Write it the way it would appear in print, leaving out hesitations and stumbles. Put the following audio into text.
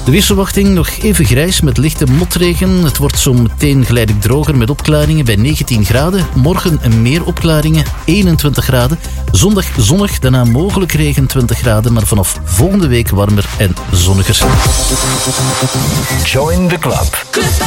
De weersverwachting nog even grijs met lichte motregen. Het wordt zo meteen geleidelijk droger met opklaringen bij 19 graden. Morgen meer opklaringen, 21 graden. Zondag zonnig, daarna mogelijk regen, 20 graden. Maar vanaf volgende week warmer en zonniger. Join the club.